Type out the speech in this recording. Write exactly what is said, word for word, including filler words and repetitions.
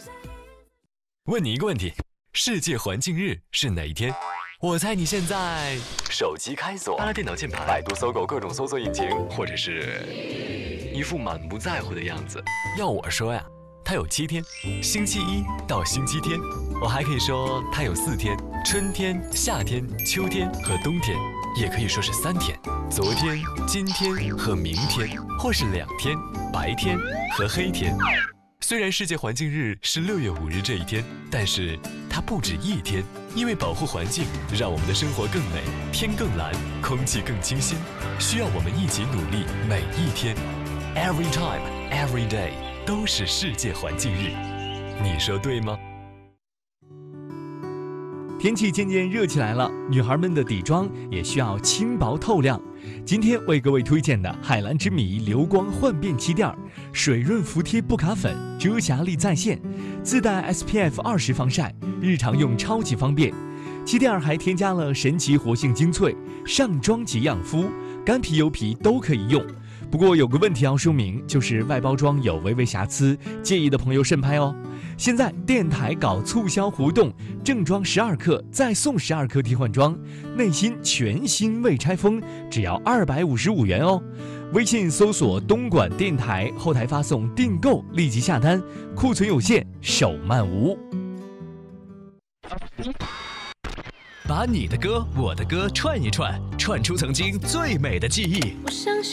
问你一个问题，世界环境日是哪一天？我猜你现在手机开锁，拉电脑键盘，百度、搜狗各种搜索引擎，或者是一副满不在乎的样子。要我说呀，它有七天，星期一到星期天。我还可以说它有四天，春天、夏天、秋天和冬天，也可以说是三天，昨天、今天和明天，或是两天，白天和黑天。虽然世界环境日是六月五日这一天，但是它不止一天，因为保护环境，让我们的生活更美，天更蓝，空气更清新，需要我们一起努力，每一天 ，every time, every day 都是世界环境日，你说对吗？ 天气渐渐热起来了，女孩们的底妆也需要轻薄透亮。今天为各位推荐的海蓝之谜流光焕变气垫，水润服帖不卡粉，遮瑕力在线，自带 S P F 二十防晒，日常用超级方便。气垫还添加了神奇活性精粹，上妆即养肤，干皮油皮都可以用。不过有个问题要说明，就是外包装有微微瑕疵，介意的朋友慎拍哦。现在电台搞促销活动，正装十二克再送十二克替换装，内心全新未拆封，只要二百五十五元哦。微信搜索东莞电台，后台发送订购，立即下单，库存有限，手慢无。 把你的歌我的歌串一串，串出曾经最美的记忆。 我相信